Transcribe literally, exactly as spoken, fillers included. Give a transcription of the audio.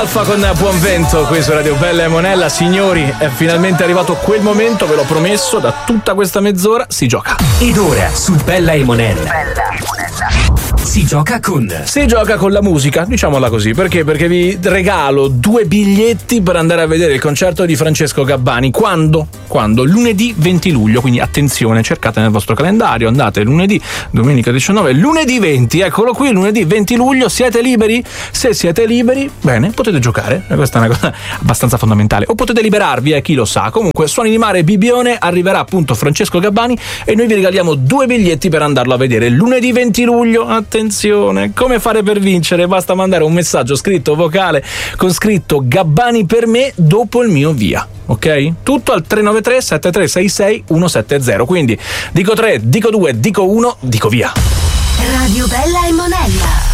Alfa con Buon Vento qui su Radio Bella e Monella. Signori, è finalmente arrivato quel momento, ve l'ho promesso, da tutta questa mezz'ora si gioca. Ed ora su Bella e Monella si gioca con Si gioca con la musica, diciamola così. Perché? Perché vi regalo due biglietti per andare a vedere il concerto di Francesco Gabbani. Quando? Quando? Lunedì venti luglio, quindi attenzione, cercate nel vostro calendario, andate lunedì, domenica diciannove, lunedì venti, eccolo qui, lunedì venti luglio, siete liberi? Se siete liberi, bene, potete giocare, questa è una cosa abbastanza fondamentale, o potete liberarvi, eh, chi lo sa. Comunque, Suoni di Mare Bibbione, arriverà appunto Francesco Gabbani e noi vi regaliamo due biglietti per andarlo a vedere lunedì venti luglio. Attenzione, come fare per vincere? Basta mandare un messaggio scritto vocale con scritto Gabbani per me dopo il mio via, ok? Tutto al tre nove tre sette tre sei sei uno sette zero, quindi dico tre, dico due, dico uno, dico via. Radio Bella e Monella.